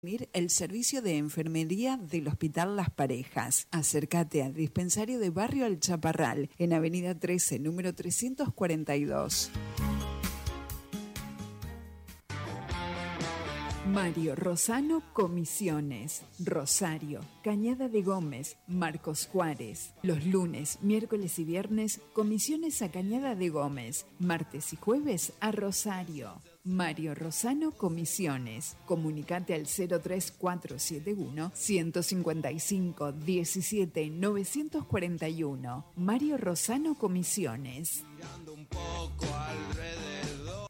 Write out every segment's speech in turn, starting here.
El servicio de enfermería del Hospital Las Parejas. Acércate al dispensario de Barrio El Chaparral, en Avenida 13, número 342. Mario Rosano Comisiones, Rosario, Cañada de Gómez, Marcos Juárez. Los lunes, miércoles y viernes, comisiones a Cañada de Gómez. Martes y jueves a Rosario. Mario Rosano Comisiones. Comunicate al 03471 155 17 941. Mario Rosano Comisiones. Mirando un poco alrededor.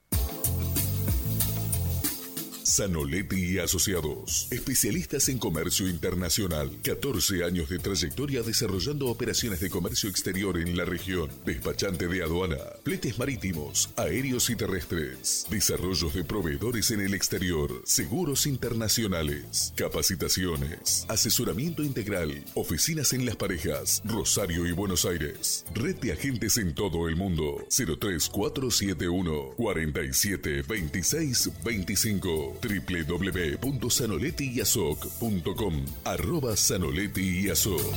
Zanoletti y Asociados, especialistas en comercio internacional. 14 años de trayectoria desarrollando operaciones de comercio exterior en la región. Despachante de aduana, fletes marítimos, aéreos y terrestres. Desarrollos de proveedores en el exterior. Seguros internacionales. Capacitaciones. Asesoramiento integral. Oficinas en Las Parejas, Rosario y Buenos Aires. Red de agentes en todo el mundo. 03471 47 26 25. www.zanolettiyasoc.com @zanolettiyasoc.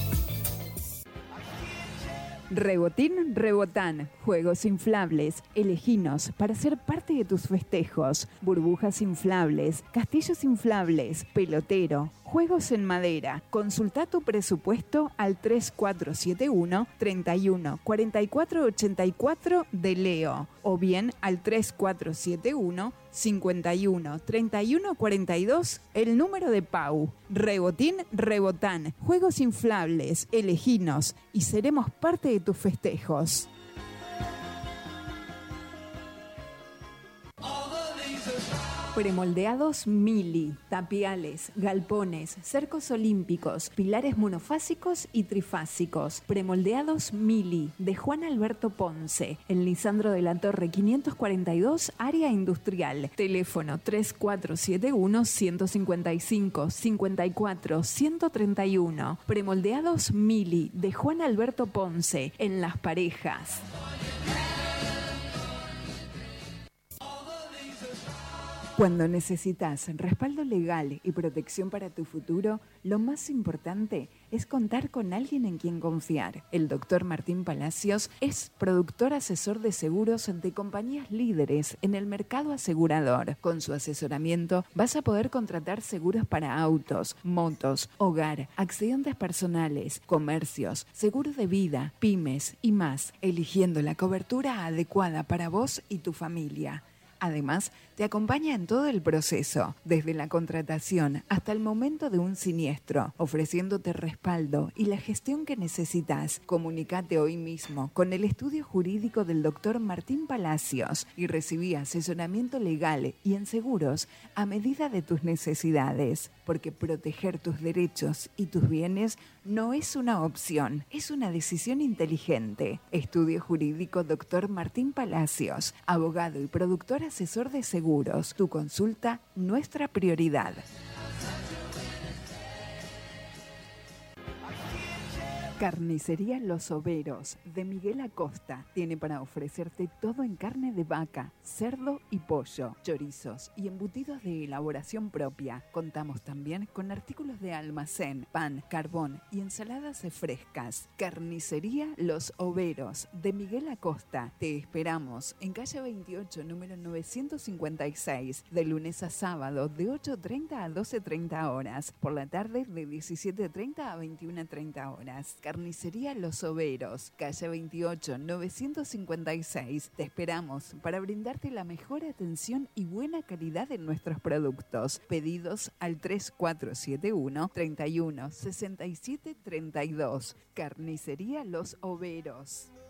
Rebotín Rebotán, juegos inflables, eleginos para ser parte de tus festejos, burbujas inflables, castillos inflables, pelotero, juegos en madera. Consulta tu presupuesto al 3471 31 44 84 de Leo o bien al 3471 51 31 42, el número de Pau. Rebotín Rebotán, juegos inflables, eleginos y seremos parte de tus festejos. Premoldeados Mili, tapiales, galpones, cercos olímpicos, pilares monofásicos y trifásicos. Premoldeados Mili, de Juan Alberto Ponce, en Lisandro de la Torre 542, área industrial. Teléfono 3471 155 54 131. Premoldeados Mili, de Juan Alberto Ponce, en Las Parejas. Cuando necesitas respaldo legal y protección para tu futuro, lo más importante es contar con alguien en quien confiar. El doctor Martín Palacios es productor asesor de seguros de compañías líderes en el mercado asegurador. Con su asesoramiento vas a poder contratar seguros para autos, motos, hogar, accidentes personales, comercios, seguros de vida, pymes y más, eligiendo la cobertura adecuada para vos y tu familia. Además, te acompaña en todo el proceso, desde la contratación hasta el momento de un siniestro, ofreciéndote respaldo y la gestión que necesitas. Comunicate hoy mismo con el estudio jurídico del doctor Martín Palacios y recibí asesoramiento legal y en seguros a medida de tus necesidades, porque proteger tus derechos y tus bienes no es una opción, es una decisión inteligente. Estudio jurídico doctor Martín Palacios, abogado y productor asesor de seguros. Tu consulta, nuestra prioridad. Carnicería Los Overos, de Miguel Acosta. Tiene para ofrecerte todo en carne de vaca, cerdo y pollo, chorizos y embutidos de elaboración propia. Contamos también con artículos de almacén, pan, carbón y ensaladas frescas. Carnicería Los Overos, de Miguel Acosta. Te esperamos en calle 28, número 956, de lunes a sábado de 8:30 a 12:30 horas. Por la tarde de 17:30 a 21:30 horas. Carnicería Los Overos, calle 28, 956. Te esperamos para brindarte la mejor atención y buena calidad en nuestros productos. Pedidos al 3471 31 67 32. Carnicería Los Overos.